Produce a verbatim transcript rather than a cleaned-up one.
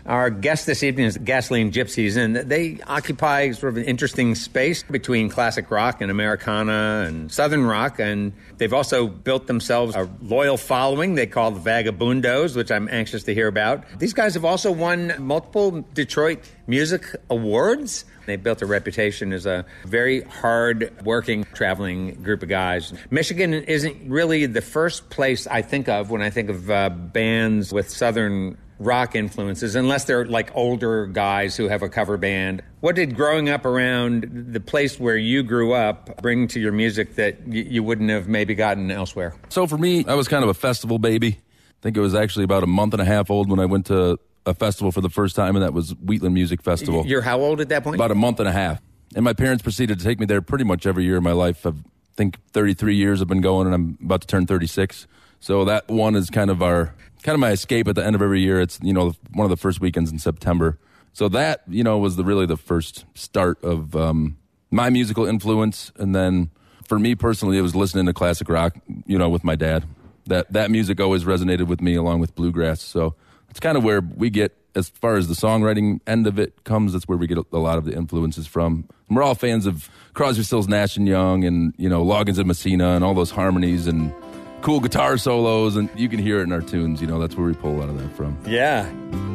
Our guest this evening is Gasoline Gypsies, and they occupy sort of an interesting space between classic rock and Americana and Southern rock, and they've also built themselves a loyal following they call the Vagabundos, which I'm anxious to hear about. These guys have also won multiple Detroit Music Awards. They built a reputation as a very hard-working, traveling group of guys. Michigan isn't really the first place I think of when I think of uh, bands with Southern rock influences, unless they're like older guys who have a cover band. What did growing up around the place where you grew up bring to your music that y- you wouldn't have maybe gotten elsewhere? So for me, I was kind of a festival baby. I think it was actually about a month and a half old when I went to a festival for the first time, and that was Wheatland Music Festival. You're how old at that point? About a month and a half. And my parents proceeded to take me there pretty much every year of my life. I think thirty-three years I've been going, and I'm about to turn thirty-six. So that one is kind of our... kind of my escape at the end of every year. It's, you know, one of the first weekends in September. So that, you know, was the really the first start of um, my musical influence. And then for me personally, it was listening to classic rock, you know, with my dad. That that music always resonated with me along with bluegrass. So it's kind of where we get, as far as the songwriting end of it comes, that's where we get a lot of the influences from. And we're all fans of Crosby, Stills, Nash and Young and, you know, Loggins and Messina and all those harmonies and cool guitar solos, and you can hear it in our tunes. You know, that's where we pull a lot of that from. Yeah.